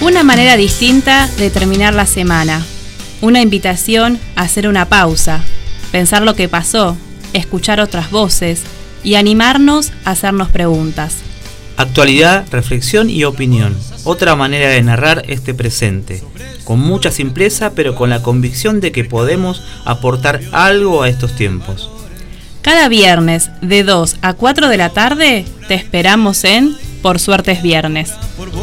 Una manera distinta de terminar la semana. Una invitación a hacer una pausa, pensar lo que pasó, escuchar otras voces y animarnos a hacernos preguntas. Actualidad, reflexión y opinión. Otra manera de narrar este presente. Con mucha simpleza, pero con la convicción de que podemos aportar algo a estos tiempos. Cada viernes de 2 a 4 de la tarde te esperamos en Por Suerte es Viernes.